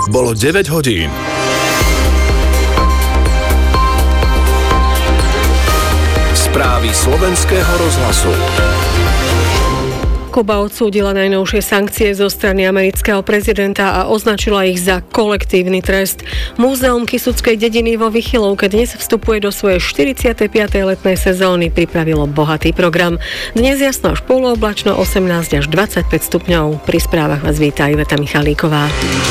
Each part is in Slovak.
Bolo 9 hodín. Správy slovenského rozhlasu. Kuba odsúdila najnovšie sankcie zo strany amerického prezidenta a označila ich za kolektívny trest. Múzeum Kysuckej dediny vo Vychylovke dnes vstupuje do svojej 45. letnej sezóny. Pripravilo bohatý program. Dnes jasno až polooblačno, 18 až 25 stupňov. Pri správach vás víta Iveta Michalíková.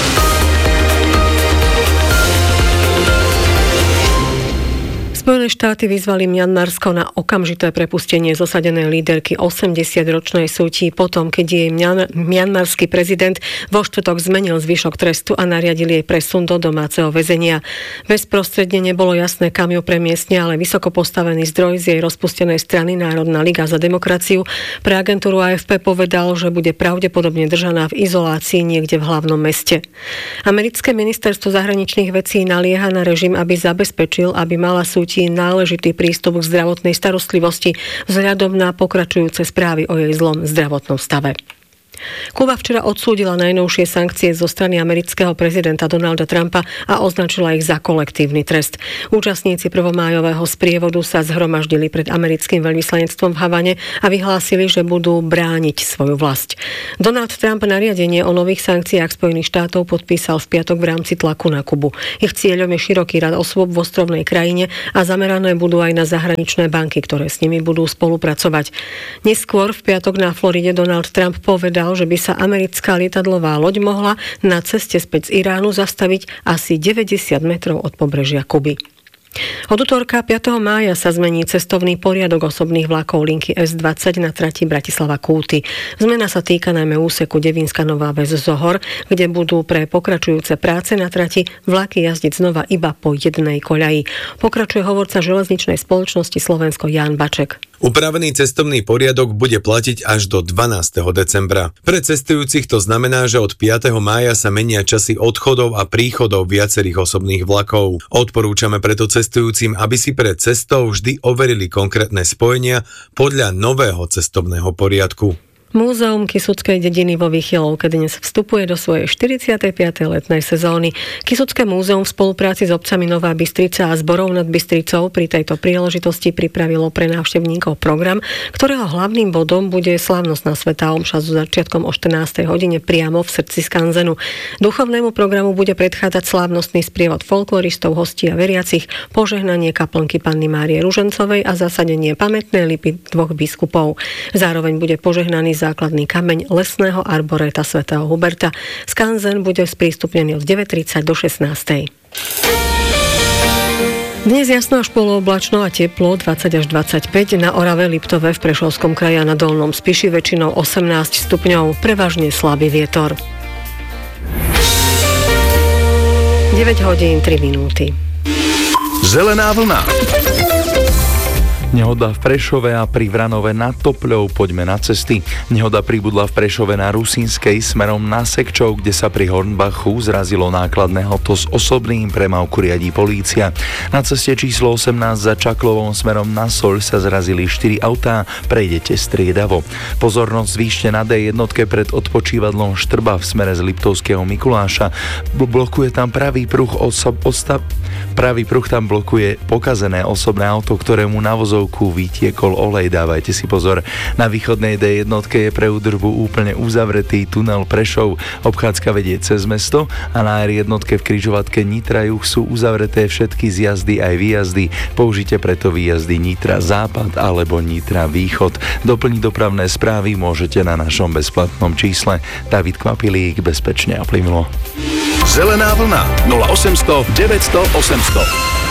Spojené štáty vyzvali Mianmarsko na okamžité prepustenie zosadenej líderky 80-ročnej Suu Kyi potom, keď jej mianmarský prezident vo štvrtok zmenil zvyšok trestu a nariadil jej presun do domáceho väzenia. Bezprostredne nebolo jasné, kam ju premiestnia, ale vysoko postavený zdroj z jej rozpustenej strany Národná liga za demokraciu pre agentúru AFP povedal, že bude pravdepodobne držaná v izolácii niekde v hlavnom meste. Americké ministerstvo zahraničných vecí nalieha na režim, aby zabezpečil, aby mala Suu Kyi náležitý prístup k zdravotnej starostlivosti vzhľadom na pokračujúce správy o jej zlom zdravotnom stave. Kuba včera odsúdila najnovšie sankcie zo strany amerického prezidenta Donalda Trumpa a označila ich za kolektívny trest. Účastníci prvomájového sprievodu sa zhromaždili pred americkým veľvyslanectvom v Havane a vyhlásili, že budú brániť svoju vlast. Donald Trump nariadenie o nových sankciách Spojených štátov podpísal v piatok v rámci tlaku na Kubu. Ich cieľom je široký rad osôb v ostrovnej krajine a zamerané budú aj na zahraničné banky, ktoré s nimi budú spolupracovať. Neskôr v piatok na Floride Donald Trump povedal, že by sa americká lietadlová loď mohla na ceste späť z Iránu zastaviť asi 90 metrov od pobrežia Kuby. Od utorka 5. mája sa zmení cestovný poriadok osobných vlakov linky S20 na trati Bratislava-Kúty. Zmena sa týka najmä úseku Devínska Nová Ves Zohor, kde budú pre pokračujúce práce na trati vlaky jazdiť znova iba po jednej koľaji. Pokračuje hovorca železničnej spoločnosti Slovensko Ján Baček. Upravený cestovný poriadok bude platiť až do 12. decembra. Pre cestujúcich to znamená, že od 5. mája sa menia časy odchodov a príchodov viacerých osobných vlakov. Odporúčame preto cestujúcim, aby si pred cestou vždy overili konkrétne spojenia podľa nového cestovného poriadku. Múzeum Kysuckej dediny vo Vychylovke dnes vstupuje do svojej 45. letnej sezóny. Kysucké múzeum v spolupráci s obcami Nová Bystrica a Zborov nad Bystricou pri tejto príležitosti pripravilo pre návštevníkov program, ktorého hlavným bodom bude slávnostná svätá omša so začiatkom o 14. hodine priamo v srdci skanzenu. Duchovnému programu bude predchádzať slávnostný sprievod folkloristov, hostí a veriacich, požehnanie kaplnky Panny Márie Ružencovej a zasadenie pamätnej lipy dvoch biskupov. Zároveň bude požehnaný základný kameň lesného arboréta svätého Huberta. Skanzen bude sprístupnený od 9:30 do 16:00. Dnes jasno až polooblačno a teplo 20 až 25, na Orave, Liptove, v Prešovskom kraji a na Dolnom Spiši väčšinou 18 stupňov, prevažne slabý vietor. 9 hodín 3 minúty. Zelená vlna. Nehoda v Prešove a pri Vranove nad Topľou, poďme na cesty. Nehoda pribudla v Prešove na Rusínskej smerom na Sekčov, kde sa pri Hornbachu zrazilo nákladné auto s osobným, premávku riadí polícia. Na ceste číslo 18 za Čaklovou smerom na Soľ sa zrazili 4 autá, prejdete striedavo. Pozornosť zvýšte na D1 pred odpočívadlom Štrba v smere z Liptovského Mikuláša. Blokuje tam pravý pruh tam blokuje pokazené osobné auto, ktorému na vozovku vytiekol olej. Dávajte si pozor. Na východnej D1 je pre údržbu úplne uzavretý tunel Prešov. Obchádzka vedie cez mesto a na R1 v križovatke Nitra Juh sú uzavreté všetky zjazdy aj výjazdy. Použite preto výjazdy Nitra Západ alebo Nitra Východ. Doplniť dopravné správy môžete na našom bezplatnom čísle. David Kvapilík, bezpečne a plynulo. Zelená vlna 0800 900 800.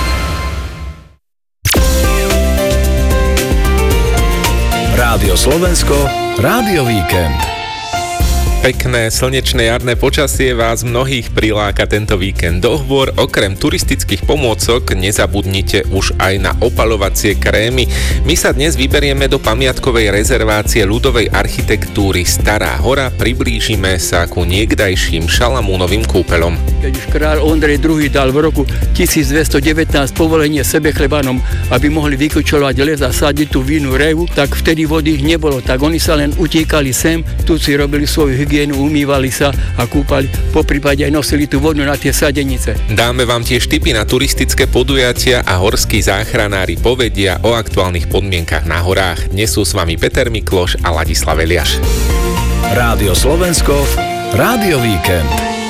Rádio Slovensko, Rádio Víkend. Pekné, slnečné jarné počasie vás mnohých priláka tento víkend. Dohovor okrem turistických pomôcok nezabudnite už aj na opaľovacie krémy. My sa dnes vyberieme do pamiatkovej rezervácie ľudovej architektúry Stará hora, priblížime sa ku niekdajším Šalamúnovým kúpeľom. Keď už kráľ Ondrej II dal v roku 1219 povolenie sebechlebanom, aby mohli vykučovať les a sadiť tú vínu revu, tak vtedy vody nebolo, tak oni sa len utíkali sem, tu si robili svoju hygienu, umývali sa a kúpali, poprípade aj nosili tú vodu na tie sadenice. Dáme vám tiež tipy na turistické podujatia a horskí záchranári povedia o aktuálnych podmienkach na horách. Dnes sú s vami Peter Mikloš a Ladislav Eliáš. Rádio Slovensko, Rádio Víkend.